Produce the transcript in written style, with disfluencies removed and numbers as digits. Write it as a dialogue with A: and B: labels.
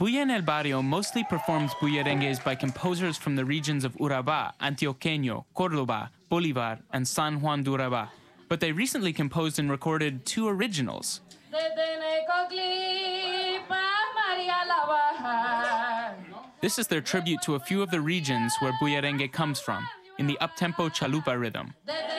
A: Bulla en el Barrio mostly performs bullerengues by composers from the regions of Urabá, Antioqueño, Córdoba, Bolívar, and San Juan de Urabá. But they recently composed and recorded 2 originals. This is their tribute to a few of the regions where bullerengue comes from, in the up-tempo chalupa rhythm.